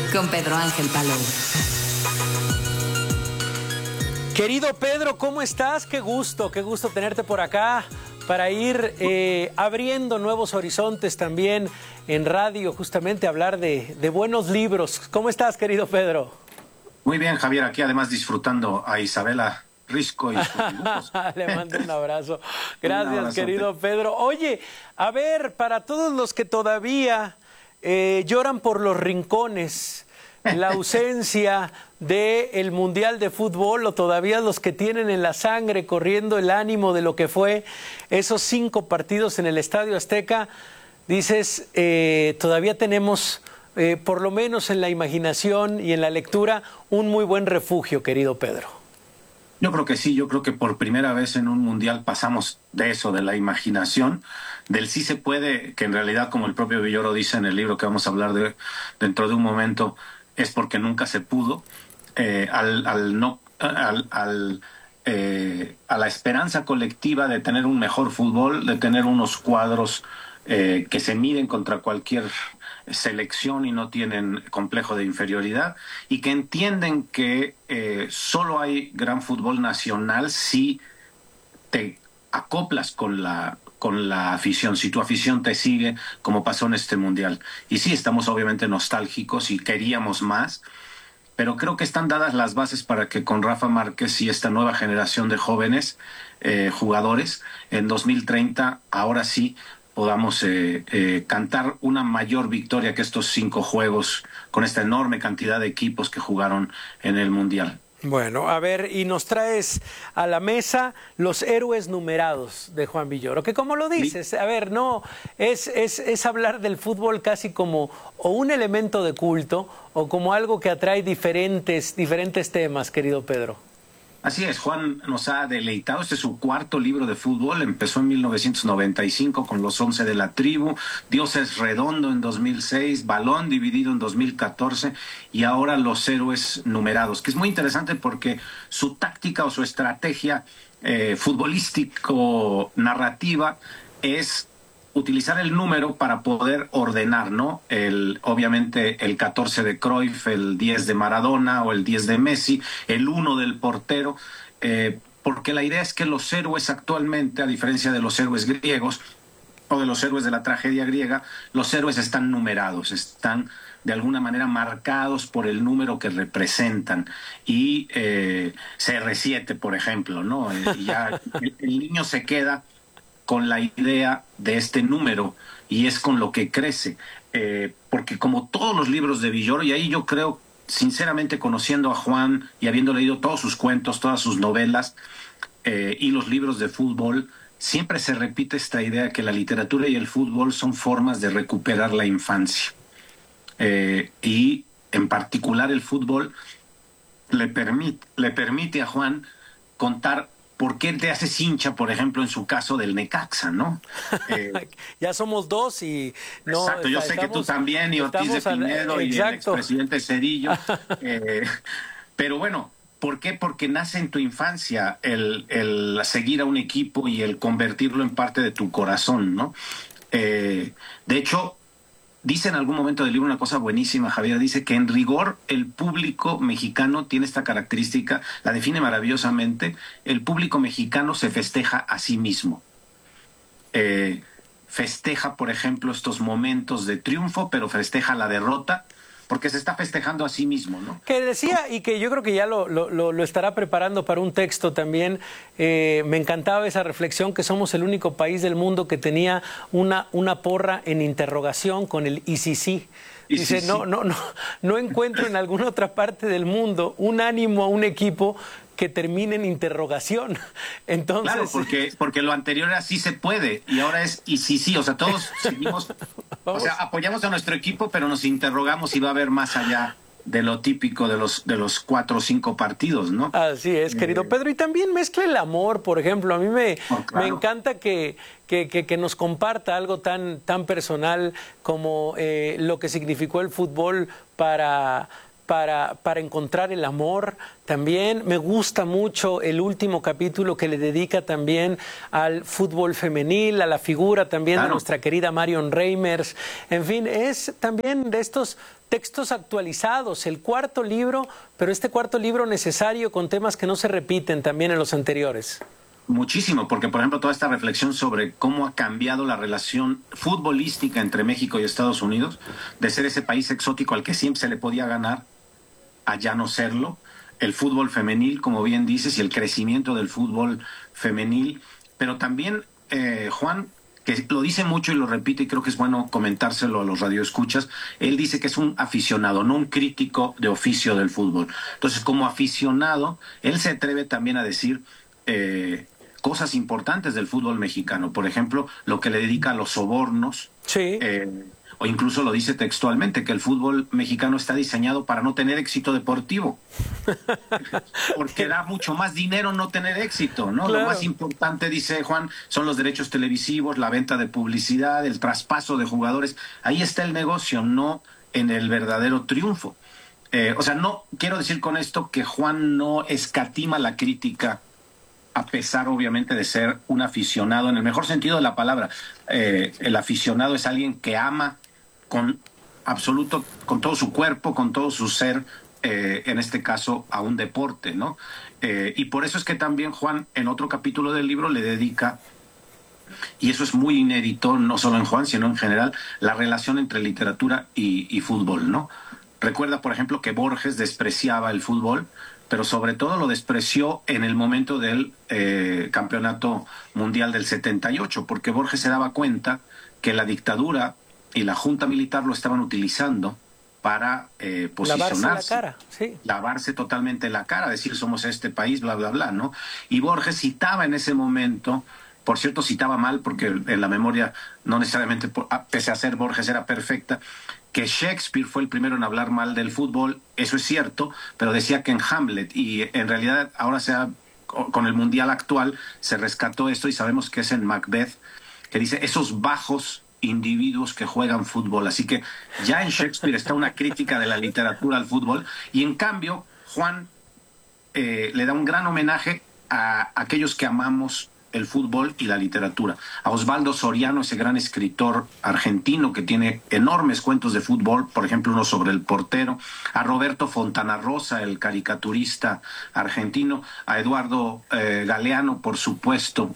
con Pedro Ángel Palou. Querido Pedro, ¿cómo estás? Qué gusto tenerte por acá para ir abriendo nuevos horizontes también en radio, justamente hablar de buenos libros. ¿Cómo estás, querido Pedro? Muy bien, Javier, aquí además disfrutando a Isabela Risco y sus dibujos. Le mando un abrazo. Gracias, querido Pedro. Oye, a ver, para todos los que todavía lloran por los rincones, la ausencia del Mundial de Fútbol, o todavía los que tienen en la sangre corriendo el ánimo de lo que fue esos 5 partidos en el Estadio Azteca, dices, todavía tenemos, por lo menos en la imaginación y en la lectura, un muy buen refugio, querido Pedro. Yo creo que sí, yo creo que por primera vez en un mundial pasamos de eso, de la imaginación, del sí se puede, que en realidad, como el propio Villoro dice en el libro que vamos a hablar de dentro de un momento, es porque nunca se pudo, a la esperanza colectiva de tener un mejor fútbol, de tener unos cuadros que se miden contra cualquier selección y no tienen complejo de inferioridad, y que entienden que solo hay gran fútbol nacional si te acoplas con la afición, si tu afición te sigue, como pasó en este mundial. Y sí, estamos obviamente nostálgicos y queríamos más, pero creo que están dadas las bases para que con Rafa Márquez y esta nueva generación de jóvenes jugadores, en 2030, ahora sí, podamos cantar una mayor victoria que estos 5 juegos con esta enorme cantidad de equipos que jugaron en el Mundial. Bueno, a ver, y nos traes a la mesa los héroes numerados de Juan Villoro, que como lo dices, a ver, no, es hablar del fútbol casi como o un elemento de culto o como algo que atrae diferentes temas, querido Pedro. Así es, Juan nos ha deleitado. Este es su 4º libro de fútbol. Empezó en 1995 con Los 11 de la Tribu, Dios es Redondo en 2006, Balón Dividido en 2014 y ahora Los Héroes Numerados, que es muy interesante porque su táctica o su estrategia futbolístico-narrativa es utilizar el número para poder ordenar, ¿no? Obviamente el 14 de Cruyff, el 10 de Maradona o el 10 de Messi, el 1 del portero, porque la idea es que los héroes actualmente, a diferencia de los héroes griegos o de los héroes de la tragedia griega, los héroes están numerados, están de alguna manera marcados por el número que representan. Y CR7, por ejemplo, ¿no? Ya el niño se queda con la idea de este número y es con lo que crece, porque como todos los libros de Villoro, y ahí yo creo, sinceramente, conociendo a Juan y habiendo leído todos sus cuentos, todas sus novelas y los libros de fútbol, siempre se repite esta idea que la literatura y el fútbol son formas de recuperar la infancia, y en particular el fútbol le permite a Juan contar ¿por qué te haces hincha, por ejemplo, en su caso del Necaxa, ¿no? Ya somos 2 y... no. Exacto, yo sé que tú también, y Ortiz de Pinedo y el expresidente Zedillo. Pero bueno, ¿por qué? Porque nace en tu infancia el seguir a un equipo y el convertirlo en parte de tu corazón, ¿no? De hecho, dice en algún momento del libro una cosa buenísima, Javier, dice que en rigor el público mexicano tiene esta característica, la define maravillosamente: el público mexicano se festeja a sí mismo. Festeja, por ejemplo, estos momentos de triunfo, pero festeja la derrota, porque se está festejando a sí mismo, ¿no? Que decía, y que yo creo que ya lo estará preparando para un texto también, me encantaba esa reflexión, que somos el único país del mundo que tenía una porra en interrogación con el y si sí. Dice, no encuentro en alguna otra parte del mundo un ánimo a un equipo que termine en interrogación. Entonces, claro, porque lo anterior era sí se puede y ahora es y sí, o sea, todos seguimos, o sea, apoyamos a nuestro equipo, pero nos interrogamos si va a haber más allá de lo típico de los 4 o 5 partidos, ¿no? Así es, querido Pedro. Y también mezcla el amor, por ejemplo. A mí me encanta que nos comparta algo tan personal como lo que significó el fútbol para para encontrar el amor. También me gusta mucho el último capítulo que le dedica también al fútbol femenil, a la figura también de nuestra querida Marion Reimers. En fin, es también de estos textos actualizados, el cuarto libro, pero este cuarto libro necesario con temas que no se repiten también en los anteriores. Muchísimo, porque por ejemplo toda esta reflexión sobre cómo ha cambiado la relación futbolística entre México y Estados Unidos, de ser ese país exótico al que siempre se le podía ganar, a ya no serlo, el fútbol femenil, como bien dices, y el crecimiento del fútbol femenil, pero también, Juan, que lo dice mucho y lo repite, y creo que es bueno comentárselo a los radioescuchas, él dice que es un aficionado, no un crítico de oficio del fútbol. Entonces, como aficionado, él se atreve también a decir cosas importantes del fútbol mexicano, por ejemplo, lo que le dedica a los sobornos, sí. O incluso lo dice textualmente, que el fútbol mexicano está diseñado para no tener éxito deportivo, porque da mucho más dinero no tener éxito, ¿no? Claro. Lo más importante, dice Juan, son los derechos televisivos, la venta de publicidad, el traspaso de jugadores. Ahí está el negocio, no en el verdadero triunfo. O sea, no quiero decir con esto que Juan no escatima la crítica, a pesar obviamente de ser un aficionado en el mejor sentido de la palabra. El aficionado es alguien que ama con absoluto, con todo su cuerpo, con todo su ser, en este caso a un deporte, ¿no? Y por eso es que también Juan en otro capítulo del libro le dedica, y eso es muy inédito, no solo en Juan, sino en general, la relación entre literatura y fútbol, ¿no? Recuerda, por ejemplo, que Borges despreciaba el fútbol, pero sobre todo lo despreció en el momento del campeonato mundial del 78, porque Borges se daba cuenta que la dictadura y la junta militar lo estaban utilizando para posicionarse. Lavarse la cara, sí. Lavarse totalmente la cara, decir somos este país, bla, bla, bla, ¿no? Y Borges citaba en ese momento, por cierto citaba mal porque en la memoria no necesariamente, pese a ser Borges, era perfecta, que Shakespeare fue el primero en hablar mal del fútbol, eso es cierto, pero decía que en Hamlet, y en realidad ahora con el mundial actual se rescató esto y sabemos que es en Macbeth, que dice esos bajos individuos que juegan fútbol. Así que ya en Shakespeare está una crítica de la literatura al fútbol, y en cambio Juan le da un gran homenaje a aquellos que amamos el fútbol y la literatura. A Osvaldo Soriano, ese gran escritor argentino que tiene enormes cuentos de fútbol, por ejemplo uno sobre el portero, a Roberto Fontana Rosa, el caricaturista argentino, a Eduardo Galeano, por supuesto.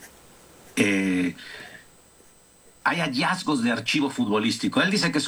Hay hallazgos de archivo futbolístico. Él dice que es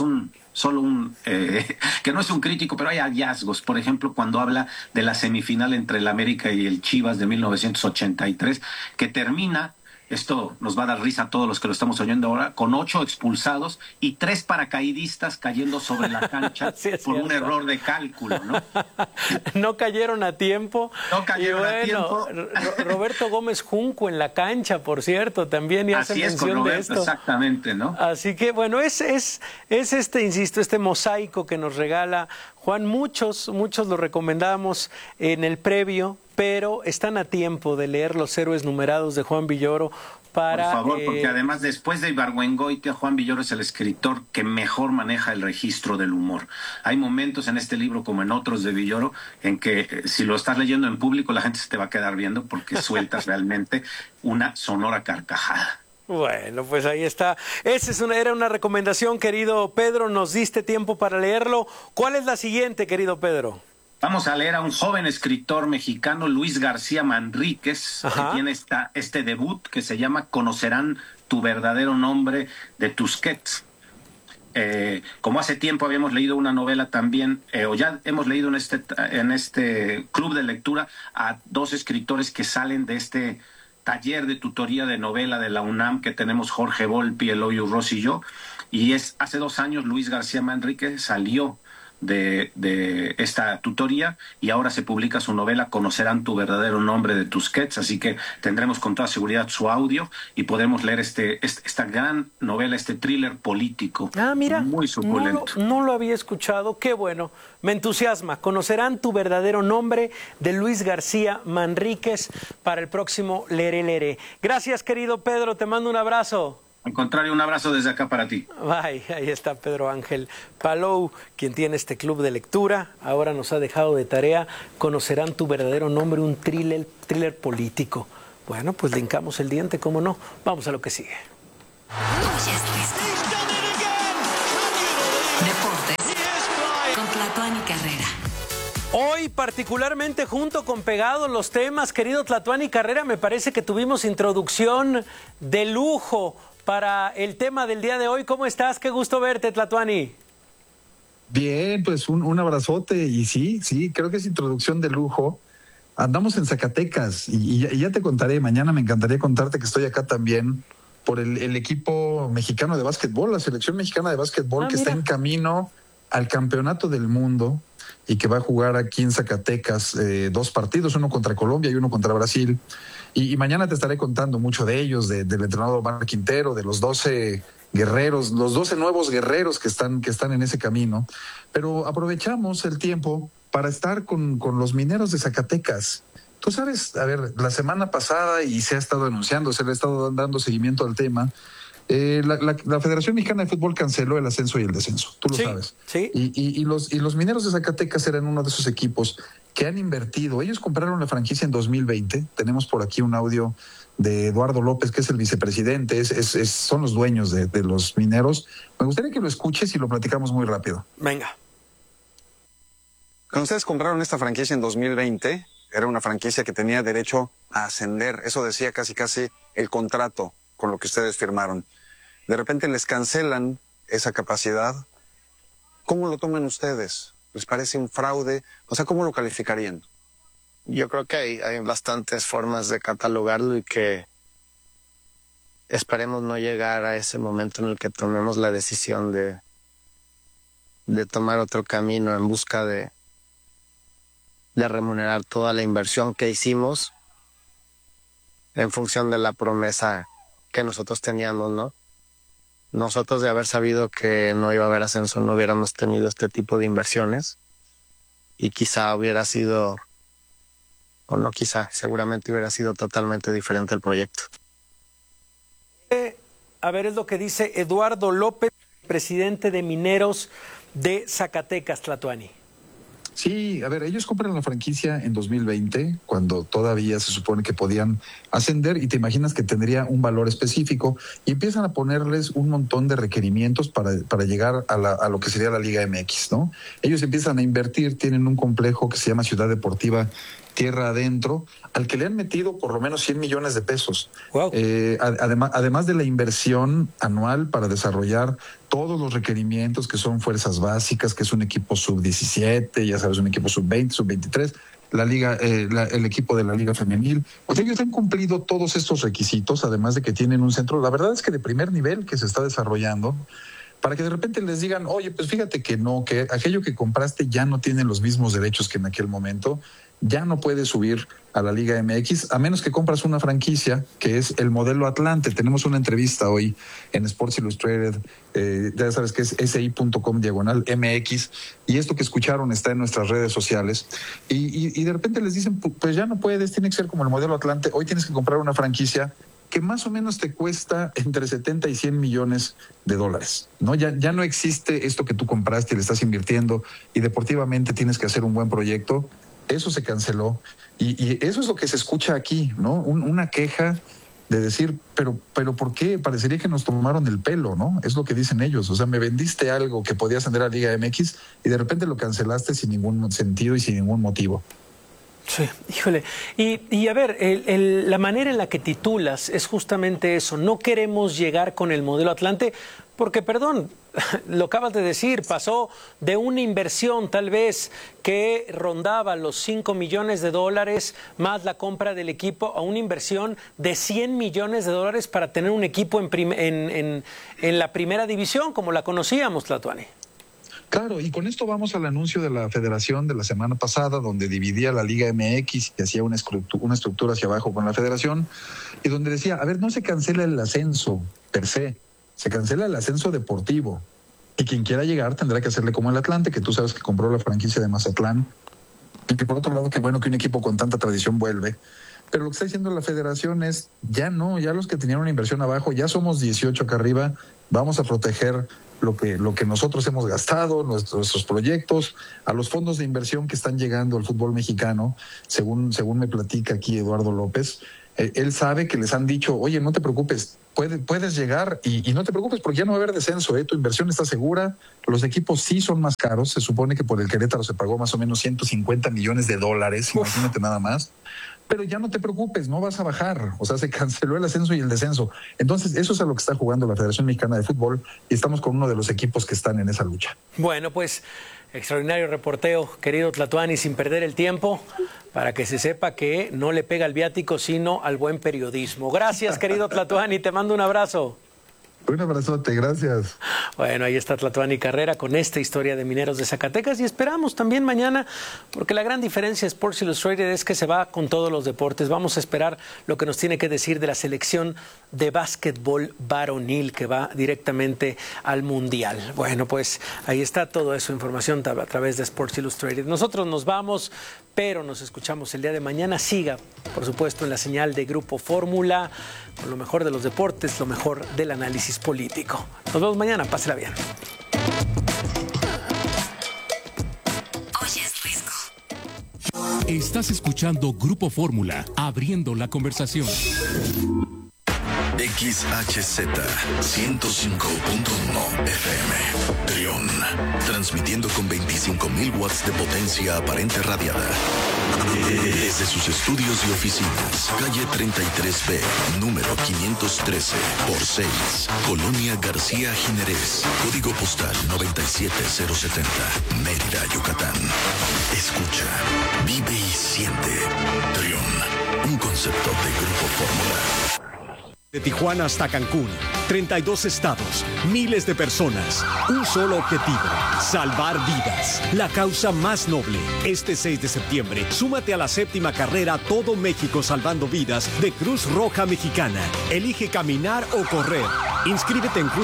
que no es un crítico, pero hay hallazgos. Por ejemplo, cuando habla de la semifinal entre el América y el Chivas de 1983, que termina, esto nos va a dar risa a todos los que lo estamos oyendo ahora, con 8 expulsados y 3 paracaidistas cayendo sobre la cancha sí, por un error de cálculo, ¿no? No cayeron a tiempo. No cayeron a tiempo. Roberto Gómez Junco en la cancha, por cierto, también ya hace mención de esto. Exactamente, ¿no? Así que, bueno, es insisto, este mosaico que nos regala Juan. Muchos lo recomendamos en el previo, pero están a tiempo de leer Los héroes numerados de Juan Villoro. Por favor, porque además después de Ibargüengoitia, Juan Villoro es el escritor que mejor maneja el registro del humor. Hay momentos en este libro, como en otros de Villoro, en que si lo estás leyendo en público la gente se te va a quedar viendo porque sueltas realmente una sonora carcajada. Bueno, pues ahí está. Era una recomendación, querido Pedro. Nos diste tiempo para leerlo. ¿Cuál es la siguiente, querido Pedro? Vamos a leer a un joven escritor mexicano, Luis García Manríquez, que tiene este debut que se llama Conocerán tu verdadero nombre, de Tusquets. Como hace tiempo habíamos leído una novela también, o ya hemos leído en este club de lectura a 2 escritores que salen de este taller de tutoría de novela de la UNAM que tenemos Jorge Volpi, Eloy Urroz y yo, y hace 2 años Luis García Manríquez salió de esta tutoría y ahora se publica su novela Conocerán tu verdadero nombre, de Tusquets, así que tendremos con toda seguridad su audio y podremos leer esta gran novela, este thriller político. Mira, muy suculento. No lo había escuchado, qué bueno, me entusiasma. Conocerán tu verdadero nombre, de Luis García Manríquez, para el próximo Leré Leré. Gracias, querido Pedro, te mando un abrazo. Al contrario, un abrazo desde acá para ti. Bye, ahí está Pedro Ángel Palou, quien tiene este club de lectura. Ahora nos ha dejado de tarea Conocerán tu verdadero nombre, un thriller político. Bueno, pues linkamos el diente, ¿cómo no? Vamos a lo que sigue. Deportes con Tlatuani Carrera. Hoy, particularmente junto con pegados los temas, querido Tlatuani Carrera, me parece que tuvimos introducción de lujo para el tema del día de hoy. ¿Cómo estás? Qué gusto verte, Tlatuani. Bien, pues un abrazote y sí, creo que es introducción de lujo. Andamos en Zacatecas y ya te contaré, mañana me encantaría contarte que estoy acá también por el equipo mexicano de básquetbol, la selección mexicana de básquetbol que está en camino al campeonato del mundo y que va a jugar aquí en Zacatecas 2 partidos, uno contra Colombia y uno contra Brasil. Y mañana te estaré contando mucho de ellos, del entrenador Omar Quintero, de los 12 guerreros, los 12 nuevos guerreros que están en ese camino. Pero aprovechamos el tiempo para estar con los mineros de Zacatecas. Tú sabes, a ver, la semana pasada, y se ha estado anunciando, se le ha estado dando seguimiento al tema, la Federación Mexicana de Fútbol canceló el ascenso y el descenso, tú lo sabes. Sí. Y los mineros de Zacatecas eran uno de esos equipos que han invertido. Ellos compraron la franquicia en 2020. Tenemos por aquí un audio de Eduardo López, que es el vicepresidente, son los dueños de los mineros. Me gustaría que lo escuches y lo platicamos muy rápido. Venga. Cuando ustedes compraron esta franquicia en 2020, era una franquicia que tenía derecho a ascender. Eso decía casi el contrato con lo que ustedes firmaron. De repente les cancelan esa capacidad. ¿Cómo lo toman ustedes? ¿Les parece un fraude? O sea, ¿cómo lo calificarían? Yo creo que hay bastantes formas de catalogarlo y que esperemos no llegar a ese momento en el que tomemos la decisión de tomar otro camino en busca de remunerar toda la inversión que hicimos en función de la promesa que nosotros teníamos, ¿no? Nosotros, de haber sabido que no iba a haber ascenso, no hubiéramos tenido este tipo de inversiones y quizá hubiera sido, o no quizá, seguramente hubiera sido totalmente diferente el proyecto. A ver, es lo que dice Eduardo López, presidente de Mineros de Zacatecas, Tlatuani. Sí, a ver, ellos compran la franquicia en 2020, cuando todavía se supone que podían ascender, y te imaginas que tendría un valor específico, y empiezan a ponerles un montón de requerimientos para llegar a lo que sería la Liga MX, ¿no? Ellos empiezan a invertir, tienen un complejo que se llama Ciudad Deportiva Tierra Adentro, al que le han metido por lo menos 100 millones de pesos. Wow. Además de la inversión anual para desarrollar todos los requerimientos que son fuerzas básicas, que es un equipo sub-17, ya sabes, un equipo sub-20, sub-23, la liga, el equipo de la Liga Femenil. Pues ellos han cumplido todos estos requisitos, además de que tienen un centro, la verdad es que de primer nivel que se está desarrollando, para que de repente les digan, oye, pues fíjate que no, que aquello que compraste ya no tiene los mismos derechos que en aquel momento, ya no puedes subir a la Liga MX, a menos que compras una franquicia que es el modelo Atlante. Tenemos una entrevista hoy en Sports Illustrated, ya sabes que es si.com/MX, y esto que escucharon está en nuestras redes sociales, y de repente les dicen, pues ya no puedes, tiene que ser como el modelo Atlante, hoy tienes que comprar una franquicia que más o menos te cuesta entre 70 y 100 millones de dólares, ¿no? Ya no existe esto que tú compraste y le estás invirtiendo, y deportivamente tienes que hacer un buen proyecto. Eso se canceló, y eso es lo que se escucha aquí, ¿no? Una queja de decir, pero ¿por qué? Parecería que nos tomaron el pelo, ¿no? Es lo que dicen ellos. O sea, me vendiste algo que podía ascender a Liga MX y de repente lo cancelaste sin ningún sentido y sin ningún motivo. Sí, híjole. Y a ver, la manera en la que titulas es justamente eso. No queremos llegar con el modelo Atlante porque, perdón, lo acabas de decir, pasó de una inversión tal vez que rondaba los 5 millones de dólares más la compra del equipo a una inversión de 100 millones de dólares para tener un equipo en la primera división como la conocíamos, Tlatuani. Claro, y con esto vamos al anuncio de la federación de la semana pasada, donde dividía la Liga MX y hacía una estructura hacia abajo con la federación, y donde decía, a ver, no se cancela el ascenso per se, se cancela el ascenso deportivo, y quien quiera llegar tendrá que hacerle como el Atlante, que tú sabes que compró la franquicia de Mazatlán, y que por otro lado, qué bueno que un equipo con tanta tradición vuelve, Pero lo que está diciendo la federación es, ya no, ya los que tenían una inversión abajo, ya somos 18 acá arriba, vamos a proteger lo que nosotros hemos gastado, nuestros proyectos, a los fondos de inversión que están llegando al fútbol mexicano, según me platica aquí Eduardo López. Él sabe que les han dicho, oye, no te preocupes, puedes llegar y no te preocupes porque ya no va a haber descenso, tu inversión está segura, los equipos sí son más caros, se supone que por el Querétaro se pagó más o menos $150 millones, imagínate nada más, pero ya no te preocupes, no vas a bajar, o sea, se canceló el ascenso y el descenso. Entonces, eso es a lo que está jugando la Federación Mexicana de Fútbol y estamos con uno de los equipos que están en esa lucha. Bueno, pues extraordinario reporteo, querido Tlatuani, sin perder el tiempo, para que se sepa que no le pega al viático, sino al buen periodismo. Gracias, querido Tlatuani, te mando un abrazo. Un abrazote, gracias. Bueno, ahí está Tlatuani Carrera con esta historia de Mineros de Zacatecas y esperamos también mañana, porque la gran diferencia de Sports Illustrated es que se va con todos los deportes. Vamos a esperar lo que nos tiene que decir de la selección de básquetbol varonil que va directamente al Mundial. Bueno, pues ahí está toda esa información a través de Sports Illustrated. Nosotros nos vamos, pero nos escuchamos el día de mañana. Siga, por supuesto, en la señal de Grupo Fórmula, con lo mejor de los deportes, lo mejor del análisis político. Nos vemos mañana, pásela bien. Oye, es Risco. Estás escuchando Grupo Fórmula, abriendo la conversación. XHZ 105.1 FM Trión, transmitiendo con 25.000 watts de potencia aparente radiada desde sus estudios y oficinas, calle 33B, número 513 por 6, Colonia García Jiménez, código postal 97070, Mérida, Yucatán. Escucha, vive y siente. Trión, un concepto de Grupo Fórmula. De Tijuana hasta Cancún, 32 estados, miles de personas, un solo objetivo, salvar vidas. La causa más noble. Este 6 de septiembre, súmate a la 7ª carrera Todo México Salvando Vidas de Cruz Roja Mexicana. Elige caminar o correr. Inscríbete en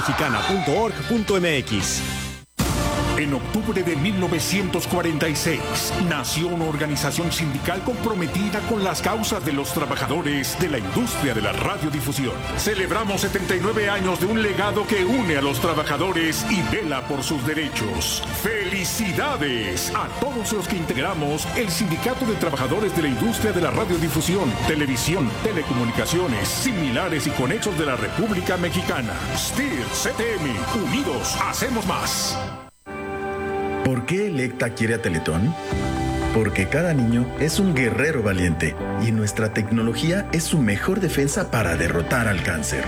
cruzrojamexicana.org.mx. En octubre de 1946, nació una organización sindical comprometida con las causas de los trabajadores de la industria de la radiodifusión. Celebramos 79 años de un legado que une a los trabajadores y vela por sus derechos. ¡Felicidades a todos los que integramos el Sindicato de Trabajadores de la Industria de la Radiodifusión, Televisión, Telecomunicaciones, Similares y Conexos de la República Mexicana! STIR, CTM, unidos, hacemos más. ¿Por qué Electa quiere a Teletón? Porque cada niño es un guerrero valiente y nuestra tecnología es su mejor defensa para derrotar al cáncer.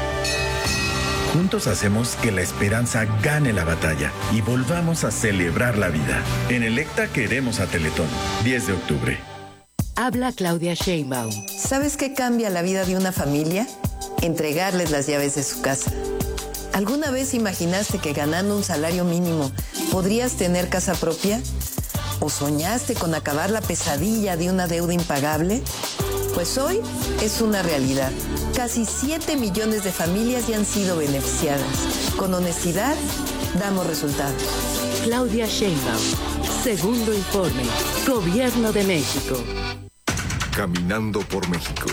Juntos hacemos que la esperanza gane la batalla y volvamos a celebrar la vida. En Electa queremos a Teletón. 10 de octubre. Habla Claudia Sheinbaum. ¿Sabes qué cambia la vida de una familia? Entregarles las llaves de su casa. ¿Alguna vez imaginaste que ganando un salario mínimo podrías tener casa propia? ¿O soñaste con acabar la pesadilla de una deuda impagable? Pues hoy es una realidad. Casi 7 millones de familias ya han sido beneficiadas. Con honestidad, damos resultados. Claudia Sheinbaum. Segundo informe. Gobierno de México. Caminando por México.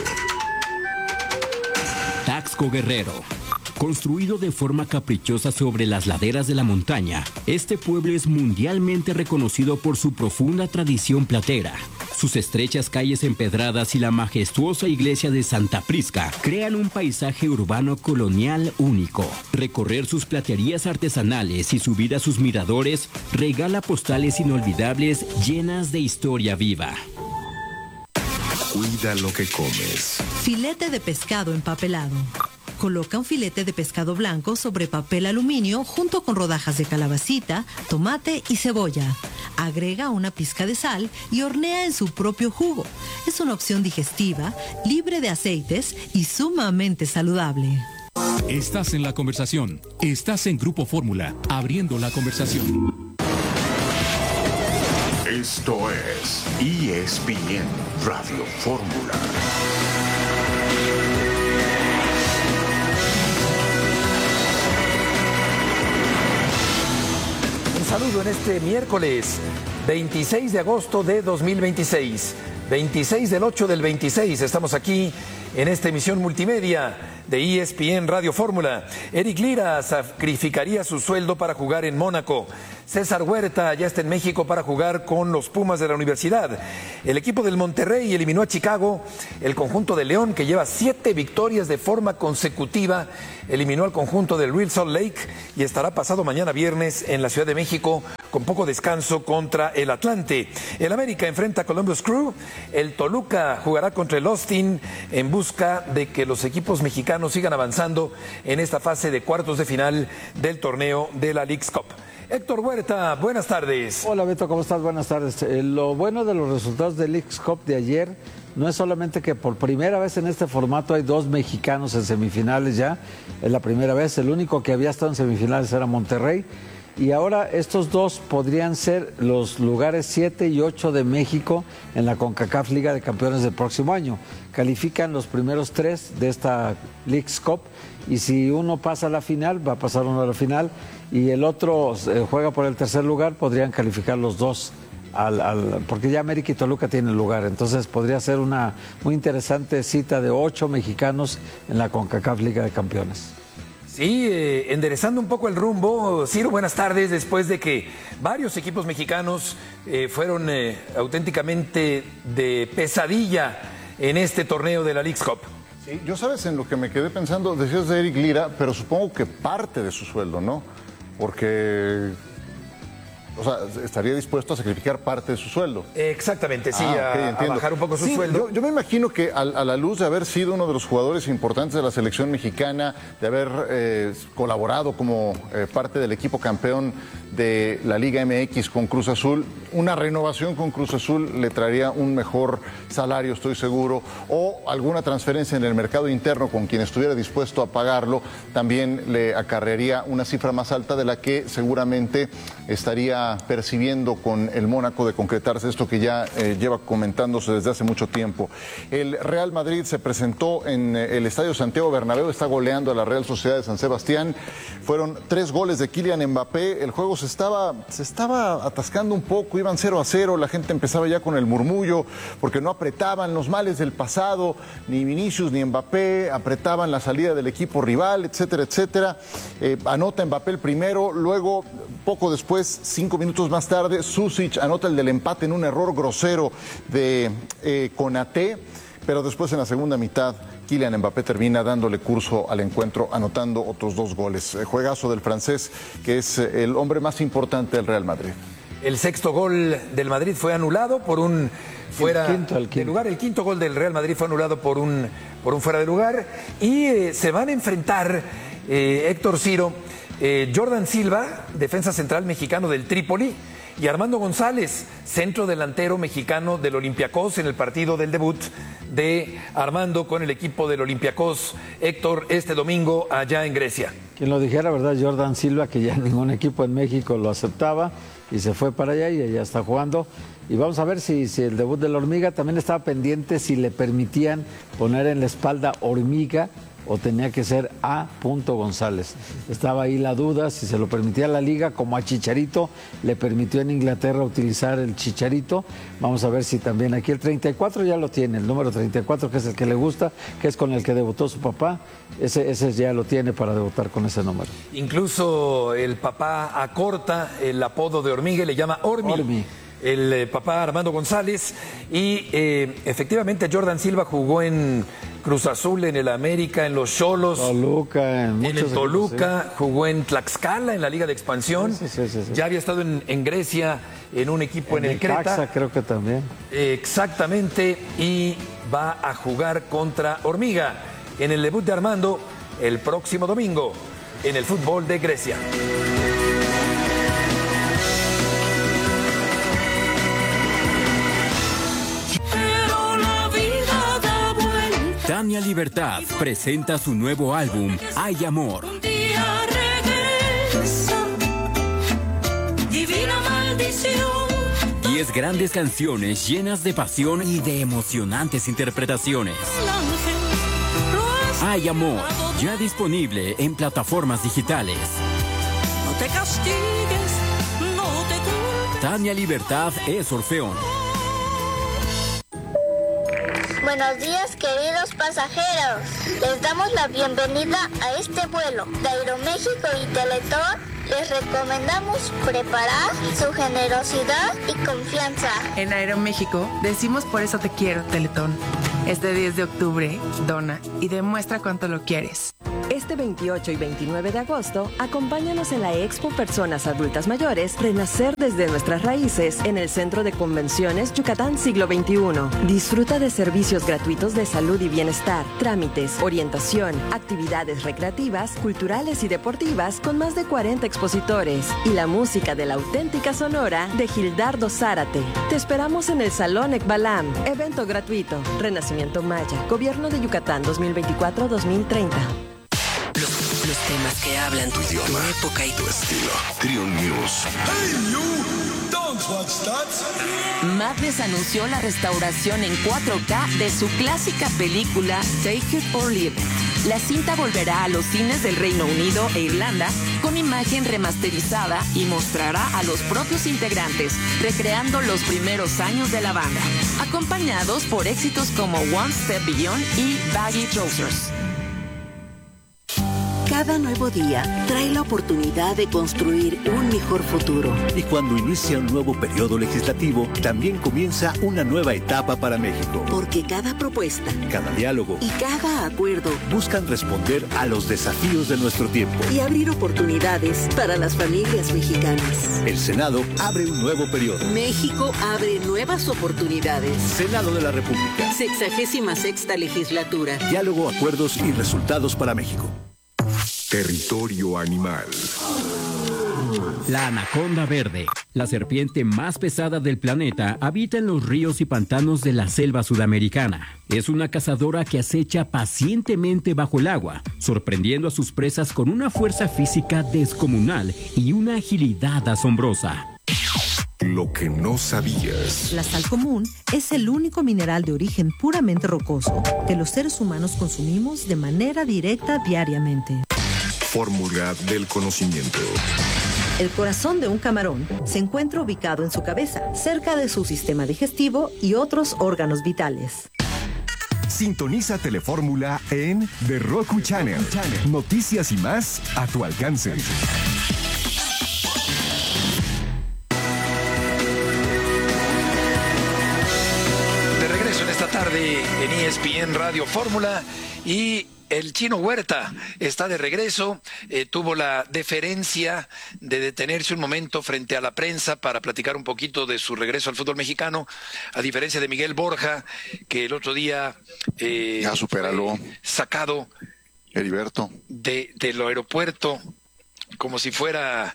Taxco Guerrero. Construido de forma caprichosa sobre las laderas de la montaña, este pueblo es mundialmente reconocido por su profunda tradición platera. Sus estrechas calles empedradas y la majestuosa iglesia de Santa Prisca crean un paisaje urbano colonial único. Recorrer sus platerías artesanales y subir a sus miradores regala postales inolvidables llenas de historia viva. Cuida lo que comes. Filete de pescado empapelado. Coloca un filete de pescado blanco sobre papel aluminio junto con rodajas de calabacita, tomate y cebolla. Agrega una pizca de sal y hornea en su propio jugo. Es una opción digestiva, libre de aceites y sumamente saludable. Estás en la conversación. Estás en Grupo Fórmula, abriendo la conversación. Esto es ESPN Radio Fórmula. Saludo en este miércoles 26 de agosto de 2026. 26 del 8 del 26. Estamos aquí en esta emisión multimedia de ESPN Radio Fórmula. Eric Lira sacrificaría su sueldo para jugar en Mónaco. César Huerta ya está en México para jugar con los Pumas de la Universidad. El equipo del Monterrey eliminó a Chicago. El conjunto de León, que lleva 7 victorias de forma consecutiva, eliminó al conjunto del Real Salt Lake y estará pasado mañana viernes en la Ciudad de México con poco descanso contra el Atlante. El América enfrenta a Columbus Crew. El Toluca jugará contra el Austin en busca de que los equipos mexicanos sigan avanzando en esta fase de cuartos de final del torneo de la Leagues Cup. Héctor Huerta, buenas tardes. Hola Beto, ¿cómo estás? Buenas tardes. Lo bueno de los resultados del Leagues Cup de ayer no es solamente que por primera vez en este formato hay 2 mexicanos en semifinales ya, es la primera vez, el único que había estado en semifinales era Monterrey, y ahora estos 2 podrían ser los lugares 7 y 8 de México en la CONCACAF Liga de Campeones del próximo año. Califican los primeros 3 de esta Leagues Cup, y si uno pasa a la final, va a pasar uno a la final, y el otro juega por el tercer lugar, podrían calificar los 2 porque ya América y Toluca tienen lugar. Entonces podría ser una muy interesante cita de 8 mexicanos en la CONCACAF Liga de Campeones. Sí, enderezando un poco el rumbo, Ciro, buenas tardes, después de que varios equipos mexicanos fueron auténticamente de pesadilla en este torneo de la Leagues Cup. Sí, yo sabes en lo que me quedé pensando, decías de Eric Lira, pero supongo que parte de su sueldo, ¿no? Porque, o sea, estaría dispuesto a sacrificar parte de su sueldo. Exactamente, sí, a bajar un poco su sueldo. Yo me imagino que a la luz de haber sido uno de los jugadores importantes de la selección mexicana, de haber colaborado como parte del equipo campeón de la Liga MX con Cruz Azul, una renovación con Cruz Azul le traería un mejor salario, estoy seguro, o alguna transferencia en el mercado interno con quien estuviera dispuesto a pagarlo, también le acarrearía una cifra más alta de la que seguramente estaría percibiendo con el Mónaco de concretarse esto que ya lleva comentándose desde hace mucho tiempo. El Real Madrid se presentó en el Estadio Santiago Bernabéu, está goleando a la Real Sociedad de San Sebastián. Fueron 3 goles de Kylian Mbappé, el juego se estaba atascando un poco, iban 0-0, la gente empezaba ya con el murmullo porque no apretaban los males del pasado, ni Vinicius ni Mbappé apretaban la salida del equipo rival, etcétera, etcétera. Anota Mbappé el primero, luego poco después, 5 minutos más tarde, Susic anota el del empate en un error grosero de Konaté, pero después en la segunda mitad Kylian Mbappé termina dándole curso al encuentro, anotando otros 2 goles. Juegazo del francés, que es el hombre más importante del Real Madrid. El 6º gol del Madrid fue anulado por un fuera de lugar. El 5º gol del Real Madrid fue anulado por un fuera de lugar. Y se van a enfrentar, Héctor, Ciro, Jordan Silva, defensa central mexicano del Trípoli, y Armando González, centro delantero mexicano del Olympiacos, en el partido del debut de Armando con el equipo del Olympiacos, Héctor, este domingo allá en Grecia. Quien lo dijera, ¿verdad? Jordan Silva, que ya ningún equipo en México lo aceptaba y se fue para allá y allá está jugando. Y vamos a ver si el debut de la Hormiga también estaba pendiente, si le permitían poner en la espalda Hormiga o tenía que ser A. González. Estaba ahí la duda si se lo permitía la liga, como a Chicharito le permitió en Inglaterra utilizar el Chicharito. Vamos a ver si también aquí el 34 ya lo tiene, el número 34, que es el que le gusta, que es con el que debutó su papá, ese ya lo tiene para debutar con ese número. Incluso el papá acorta el apodo de Hormiga y le llama Ormi. El papá Armando González, y efectivamente Jordan Silva jugó en Cruz Azul, en el América, en los Xolos, Toluca, en el Toluca, equipos, sí. Jugó en Tlaxcala, en la Liga de Expansión, sí. Ya había estado en Grecia, en un equipo en el Creta. Caxa, creo que también. Exactamente, y va a jugar contra Hormiga en el debut de Armando el próximo domingo en el fútbol de Grecia. Tania Libertad presenta su nuevo álbum, Hay Amor. 10 grandes canciones llenas de pasión y de emocionantes interpretaciones. Hay Amor, ya disponible en plataformas digitales. No te castigues, no te culpes. Tania Libertad es Orfeón. Buenos días, queridos pasajeros. Les damos la bienvenida a este vuelo de Aeroméxico y Teletón. Les recomendamos preparar su generosidad y confianza. En Aeroméxico decimos por eso te quiero, Teletón. Este 10 de octubre, dona y demuestra cuánto lo quieres. Este 28 y 29 de agosto, acompáñanos en la Expo Personas Adultas Mayores Renacer desde nuestras raíces en el Centro de Convenciones Yucatán Siglo XXI. Disfruta de servicios gratuitos de salud y bienestar, trámites, orientación, actividades recreativas, culturales y deportivas con más de 40 expositores y la música de la auténtica Sonora de Gildardo Zárate. Te esperamos en el Salón Ekbalam, evento gratuito, Renacimiento Maya, Gobierno de Yucatán 2024-2030. Los temas que hablan tu idioma, tu época y tu estilo. Trion News. Hey, you! Don't watch that. Madness anunció la restauración en 4K de su clásica película Take It or Leave It. La cinta volverá a los cines del Reino Unido e Irlanda con imagen remasterizada y mostrará a los propios integrantes recreando los primeros años de la banda, acompañados por éxitos como One Step Beyond y Baggy Trousers. Cada nuevo día trae la oportunidad de construir un mejor futuro. Y cuando inicia un nuevo periodo legislativo, también comienza una nueva etapa para México. Porque cada propuesta, cada diálogo y cada acuerdo buscan responder a los desafíos de nuestro tiempo y abrir oportunidades para las familias mexicanas. El Senado abre un nuevo periodo. México abre nuevas oportunidades. Senado de la República. 66ª legislatura. Diálogo, acuerdos y resultados para México. Territorio animal. La anaconda verde, la serpiente más pesada del planeta, habita en los ríos y pantanos de la selva sudamericana. Es una cazadora que acecha pacientemente bajo el agua, sorprendiendo a sus presas con una fuerza física descomunal y una agilidad asombrosa. Lo que no sabías. La sal común es el único mineral de origen puramente rocoso que los seres humanos consumimos de manera directa diariamente. Fórmula del conocimiento. El corazón de un camarón se encuentra ubicado en su cabeza, cerca de su sistema digestivo y otros órganos vitales. Sintoniza Telefórmula en The Roku Channel. Noticias y más a tu alcance. De regreso en esta tarde en ESPN Radio Fórmula y el Chino Huerta está de regreso, tuvo la deferencia de detenerse un momento frente a la prensa para platicar un poquito de su regreso al fútbol mexicano, a diferencia de Miguel Borja, que el otro día ya supéralo, sacado Heriberto del aeropuerto como si fuera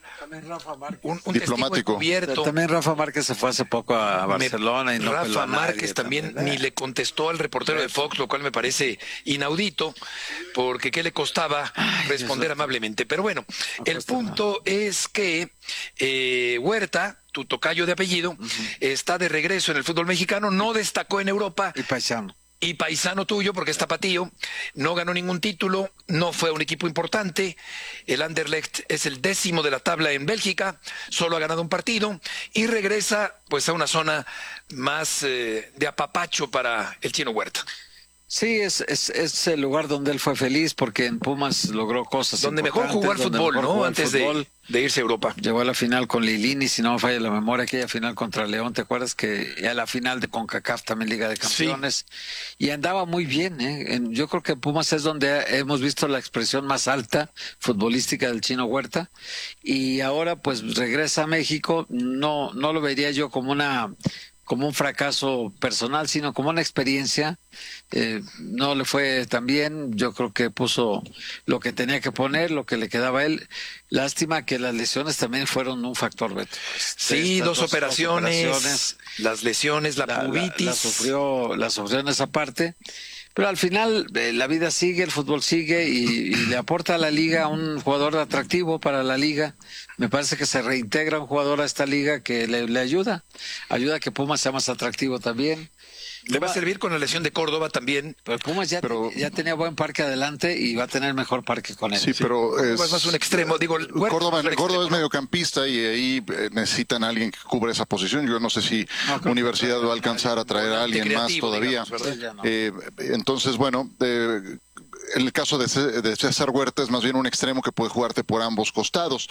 un diplomático. También Rafa Márquez se fue hace poco a Barcelona y no Rafa Márquez también ni le contestó al reportero de Fox, lo cual me parece inaudito, porque qué le costaba responder amablemente. Pero bueno, el punto es que Huerta, tu tocayo de apellido, está de regreso en el fútbol mexicano, no destacó en Europa. Y paisano tuyo, porque es tapatío, no ganó ningún título, no fue un equipo importante. El Anderlecht es el 10º de la tabla en Bélgica, solo ha ganado un partido y regresa pues a una zona más de apapacho para el Chino Huerta. Sí, es el lugar donde él fue feliz porque en Pumas logró cosas donde mejor jugó al fútbol, ¿no? Antes de irse a Europa. Llegó a la final con Lilini, si no me falla la memoria, aquella final contra León, ¿te acuerdas? Que a la final de CONCACAF también Liga de Campeones. Sí. Y andaba muy bien, ¿eh? Yo creo que Pumas es donde hemos visto la expresión más alta futbolística del Chino Huerta. Y ahora pues regresa a México, no lo vería yo como un fracaso personal, sino como una experiencia. No le fue tan bien, yo creo que puso lo que tenía que poner, lo que le quedaba a él. Lástima que las lesiones también fueron un factor, Beto. Sí, dos operaciones, las lesiones, la pubitis. La sufrió en esa parte. Pero al final la vida sigue, el fútbol sigue y le aporta a la liga un jugador atractivo para la liga, me parece que se reintegra un jugador a esta liga que le ayuda a que Pumas sea más atractivo también. Le va a servir con la lesión de Córdoba también. Pero Pumas ya tenía buen parque adelante y va a tener mejor parque con él. Sí, pero es más un extremo. Digo, Córdoba es mediocampista y ahí necesitan a alguien que cubra esa posición. Yo no sé si Universidad va a alcanzar a traer a alguien más todavía. Entonces, bueno, en el caso de César Huerta es más bien un extremo que puede jugarte por ambos costados.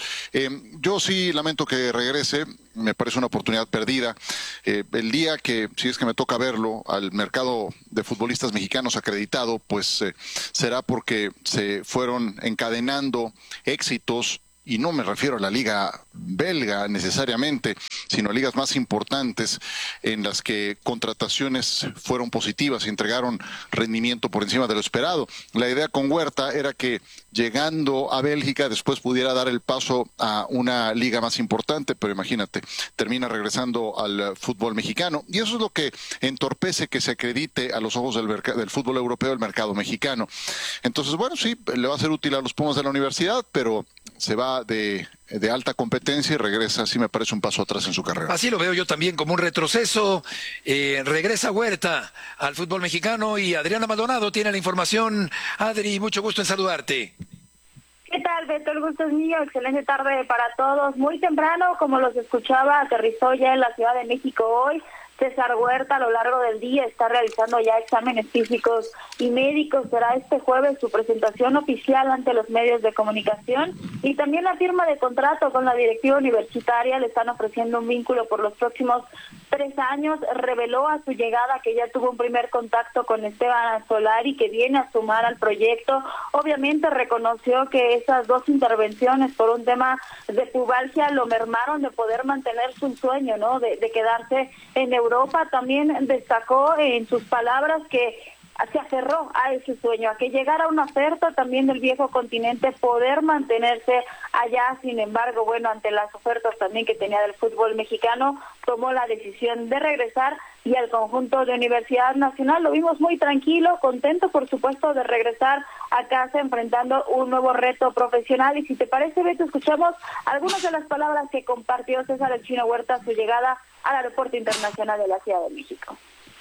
Yo sí lamento que regrese, me parece una oportunidad perdida. El día que, si es que me toca verlo, al mercado de futbolistas mexicanos acreditado, pues será porque se fueron encadenando éxitos. Y no me refiero a la liga belga necesariamente, sino a ligas más importantes en las que contrataciones fueron positivas y entregaron rendimiento por encima de lo esperado. La idea con Huerta era que llegando a Bélgica después pudiera dar el paso a una liga más importante, pero imagínate, termina regresando al fútbol mexicano. Y eso es lo que entorpece que se acredite a los ojos del fútbol europeo el mercado mexicano. Entonces, bueno, sí, le va a ser útil a los Pumas de la universidad, pero se va de alta competencia y regresa, así me parece un paso atrás en su carrera. Así lo veo yo también, como un retroceso. Regresa Huerta al fútbol mexicano y Adriana Maldonado tiene la información. Adri, mucho gusto en saludarte. ¿Qué tal, Beto? El gusto es mío. Excelente tarde para todos. Muy temprano, como los escuchaba, aterrizó ya en la Ciudad de México hoy. César Huerta a lo largo del día está realizando ya exámenes físicos y médicos. Será este jueves su presentación oficial ante los medios de comunicación y también la firma de contrato con la directiva universitaria. Le están ofreciendo un vínculo por los próximos 3 años. Reveló a su llegada que ya tuvo un primer contacto con Esteban Solari, que viene a sumar al proyecto. Obviamente reconoció que esas 2 intervenciones por un tema de pubalgia lo mermaron de poder mantener su sueño, ¿no? De quedarse en Europa. También destacó en sus palabras que se aferró a ese sueño, a que llegara una oferta también del viejo continente, poder mantenerse allá. Sin embargo, bueno, ante las ofertas también que tenía del fútbol mexicano, tomó la decisión de regresar y al conjunto de Universidad Nacional lo vimos muy tranquilo, contento por supuesto de regresar a casa enfrentando un nuevo reto profesional. Y si te parece, Beto, escuchamos algunas de las palabras que compartió César El Chino Huerta a su llegada al Aeropuerto Internacional de la Ciudad de México.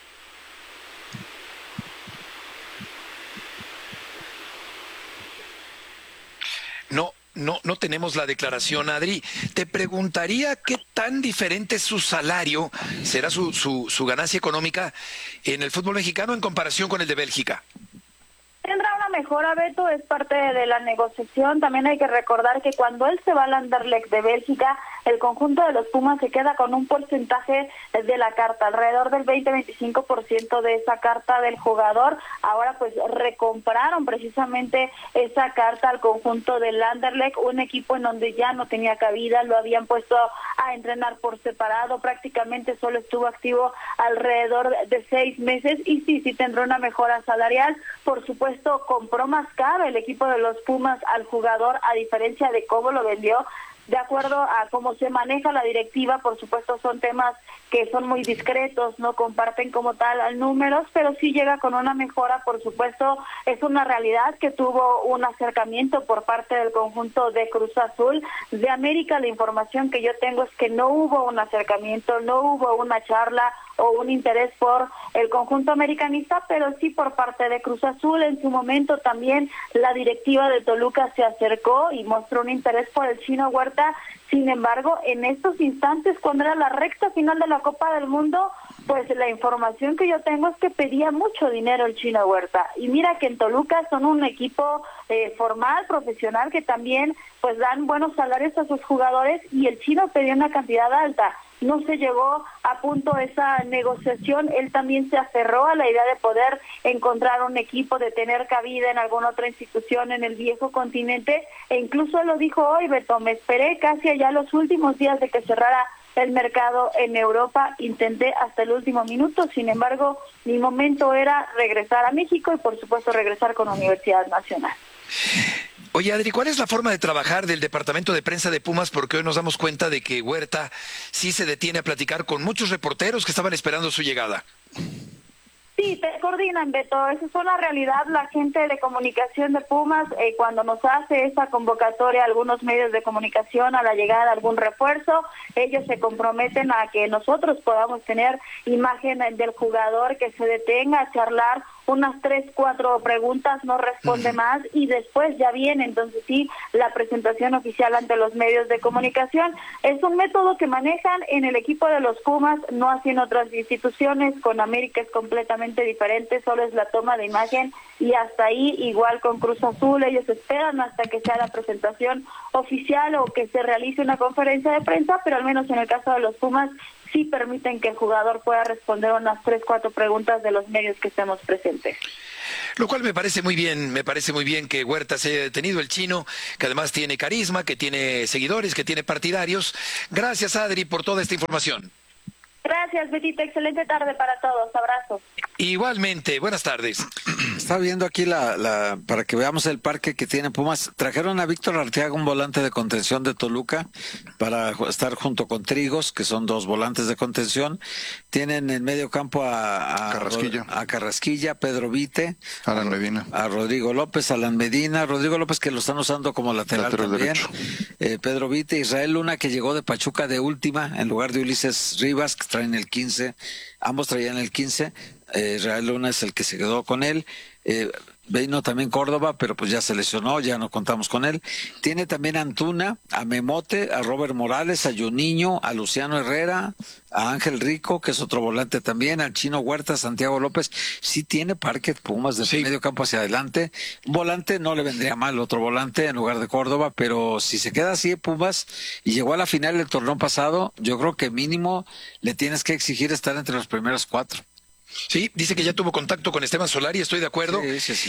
No tenemos la declaración, Adri. Te preguntaría qué tan diferente es su salario, será su ganancia económica en el fútbol mexicano en comparación con el de Bélgica. Tendrá una mejora, Beto, es parte de la negociación. También hay que recordar que cuando él se va al Anderlecht de Bélgica, el conjunto de los Pumas se queda con un porcentaje de la carta, alrededor del 20-25% de esa carta del jugador. Ahora pues recompraron precisamente esa carta al conjunto del Anderlecht, un equipo en donde ya no tenía cabida, lo habían puesto a entrenar por separado, prácticamente solo estuvo activo alrededor de 6 meses y sí tendrá una mejora salarial. Por supuesto, compró más caro el equipo de los Pumas al jugador, a diferencia de cómo lo vendió. De acuerdo a cómo se maneja la directiva, por supuesto son temas que son muy discretos, no comparten como tal números, pero sí llega con una mejora. Por supuesto, es una realidad que tuvo un acercamiento por parte del conjunto de Cruz Azul. De América, la información que yo tengo es que no hubo un acercamiento, no hubo una charla o un interés por el conjunto americanista, pero sí por parte de Cruz Azul. En su momento también la directiva de Toluca se acercó y mostró un interés por el Chino Huerta. Sin embargo, en estos instantes, cuando era la recta final de la Copa del Mundo, pues la información que yo tengo es que pedía mucho dinero el Chino Huerta. Y mira que en Toluca son un equipo formal, profesional, que también pues dan buenos salarios a sus jugadores, y el Chino pedía una cantidad alta. No se llegó a punto esa negociación. Él también se aferró a la idea de poder encontrar un equipo, de tener cabida en alguna otra institución en el viejo continente, e incluso lo dijo hoy, Beto: me esperé casi allá los últimos días de que cerrara el mercado en Europa, intenté hasta el último minuto. Sin embargo, mi momento era regresar a México y por supuesto regresar con Universidad Nacional. Oye, Adri, ¿cuál es la forma de trabajar del departamento de prensa de Pumas? Porque hoy nos damos cuenta de que Huerta sí se detiene a platicar con muchos reporteros que estaban esperando su llegada. Sí, te coordinan, Beto. Esa es una realidad. La gente de comunicación de Pumas, cuando nos hace esa convocatoria a algunos medios de comunicación a la llegada de algún refuerzo, ellos se comprometen a que nosotros podamos tener imagen del jugador, que se detenga a charlar unas 3, 4 preguntas, no responde más y después ya viene, entonces sí, la presentación oficial ante los medios de comunicación. Es un método que manejan en el equipo de los Pumas, no así en otras instituciones. Con América es completamente diferente, solo es la toma de imagen y hasta ahí. Igual con Cruz Azul, ellos esperan hasta que sea la presentación oficial o que se realice una conferencia de prensa, pero al menos en el caso de los Pumas sí permiten que el jugador pueda responder unas 3, 4 preguntas de los medios que estemos presentes. Lo cual me parece muy bien que Huerta se haya detenido, el chino, que además tiene carisma, que tiene seguidores, que tiene partidarios. Gracias, Adri, por toda esta información. Gracias, Betito. Excelente tarde para todos. Abrazo. Igualmente, buenas tardes. Estaba viendo aquí para que veamos el parque que tiene Pumas. Trajeron a Víctor Arteaga, un volante de contención de Toluca, para estar junto con Trigos, que son 2 volantes de contención. Tienen en medio campo a Carrasquilla, Pedro Vite, Alan Medina, a Rodrigo López, Rodrigo López, que lo están usando como lateral también. Pedro Vite, Israel Luna, que llegó de Pachuca de última, en lugar de Ulises Rivas, que traen el 15, ambos traían el 15. Israel Luna es el que se quedó con él. Vino también Córdoba, pero pues ya se lesionó, ya no contamos con él. Tiene también a Antuna, a Memote, a Robert Morales, a Juninho, a Luciano Herrera, a Ángel Rico, que es otro volante también, al Chino Huerta, Santiago López. Sí tiene parque Pumas de medio campo hacia adelante. Un volante no le vendría mal, otro volante en lugar de Córdoba, pero si se queda así Pumas y llegó a la final del torneo pasado, yo creo que mínimo le tienes que exigir estar entre los primeros 4. Sí, dice que ya tuvo contacto con Esteban Solari, estoy de acuerdo. Sí.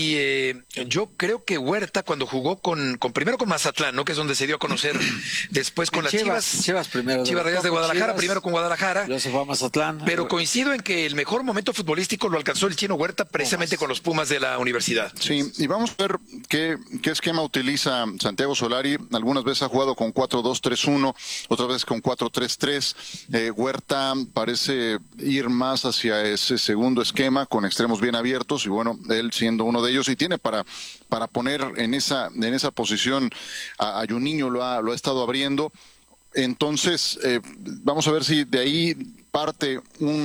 Y yo creo que Huerta, cuando jugó primero con Mazatlán, ¿no? Que es donde se dio a conocer, después con las Chivas primero. Chivas Rayadas de Guadalajara, primero con Guadalajara. Luego se fue a Mazatlán. Pero coincido en que el mejor momento futbolístico lo alcanzó el Chino Huerta precisamente con los Pumas de la universidad. Sí, y vamos a ver qué esquema utiliza Santiago Solari. Algunas veces ha jugado con 4-2-3-1, otras veces con 4-3-3. Huerta parece ir más hacia ese segundo esquema con extremos bien abiertos y bueno, él siendo uno de ellos y tiene para poner en esa posición a Juninho, lo ha estado abriendo. Entonces vamos a ver si de ahí parte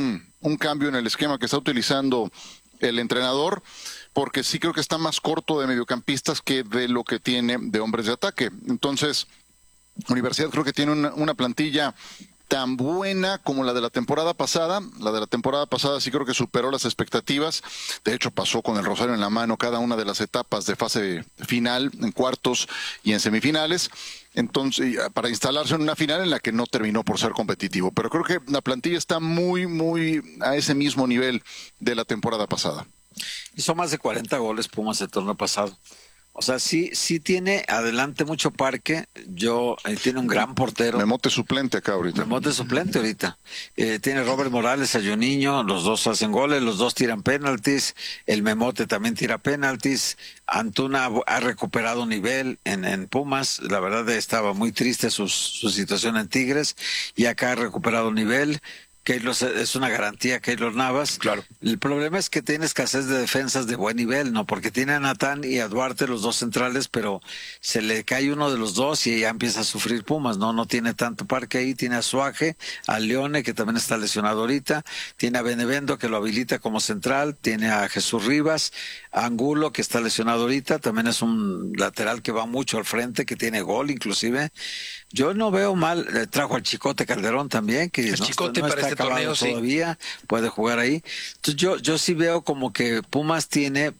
un cambio en el esquema que está utilizando el entrenador, porque sí creo que está más corto de mediocampistas que de lo que tiene de hombres de ataque. Entonces Universidad creo que tiene una plantilla tan buena como la de la temporada pasada. La de la temporada pasada sí creo que superó las expectativas. De hecho, pasó con el rosario en la mano cada una de las etapas de fase final, en cuartos y en semifinales. Entonces, para instalarse en una final en la que no terminó por ser competitivo. Pero creo que la plantilla está muy, muy a ese mismo nivel de la temporada pasada. Hizo más de 40 goles Pumas el torneo pasado. O sea, sí tiene adelante mucho parque. Tiene un gran portero. Memote suplente acá ahorita. Tiene Robert Morales, a Juninho, los 2 hacen goles, los 2 tiran penaltis. El Memote también tira penaltis. Antuna ha recuperado nivel en Pumas. La verdad estaba muy triste su situación en Tigres y acá ha recuperado nivel. Keylor es una garantía, Keylor Navas. Claro. El problema es que tiene escasez de defensas de buen nivel, ¿no? Porque tiene a Natán y a Duarte, los 2 centrales, pero se le cae uno de los 2 y ya empieza a sufrir Pumas, ¿no? No tiene tanto parque ahí. Tiene a Suaje, a Leone, que también está lesionado ahorita. Tiene a Benevendo, que lo habilita como central. Tiene a Jesús Rivas, a Angulo, que está lesionado ahorita. También es un lateral que va mucho al frente, que tiene gol inclusive. Yo no veo mal, trajo al Chicote Calderón también, que el Chicote para este torneo todavía, puede jugar ahí. Entonces yo sí veo como que Pumas tiene,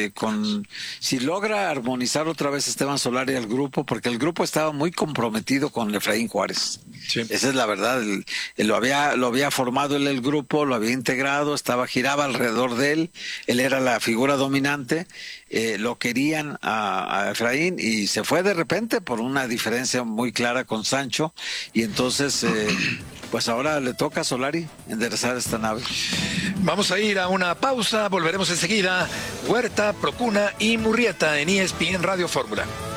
si logra armonizar otra vez Esteban Solari al grupo, porque el grupo estaba muy comprometido con Efraín Juárez. Sí. Esa es la verdad, lo había formado él el grupo, lo había integrado, giraba alrededor de él era la figura dominante. Lo querían a Efraín y se fue de repente por una diferencia muy clara con Sancho y entonces pues ahora le toca a Solari enderezar esta nave. Vamos a ir a una pausa, volveremos enseguida. Huerta, Procuna y Murrieta en ESPN Radio Fórmula.